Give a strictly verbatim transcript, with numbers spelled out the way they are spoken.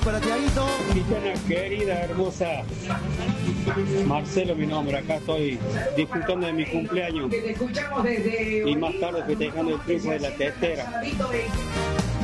Para Tiaguito. Cristiana querida, hermosa. Marcelo, mi nombre. Acá estoy disfrutando de mi cumpleaños. Y más tarde festejando el triunfo de la tetera.